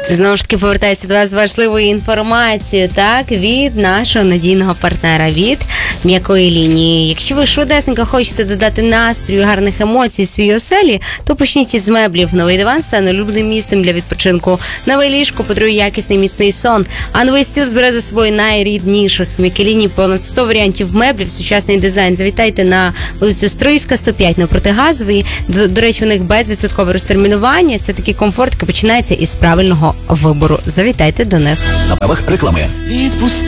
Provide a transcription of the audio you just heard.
Знову ж таки повертаюся до вас з важливою інформацією, так, від нашого надійного партнера, від м'якої лінії. Якщо ви швидесенько хочете додати настрою, гарних емоцій в своїй оселі, то почніть із меблів. Новий диван стане улюбленим місцем для відпочинку. Нове ліжко подарує якісний міцний сон, а новий стіл збере за собою найрідніших. В м'якій лінії понад 100 варіантів меблів, сучасний дизайн. Завітайте на вулицю Стрийська, 105, навпроти Газової. До речі, у них безвідсоткове розтермінування. Це такий комфорт, який починається із правильного вибору. Завітайте до них. На правах реклами. Відпусти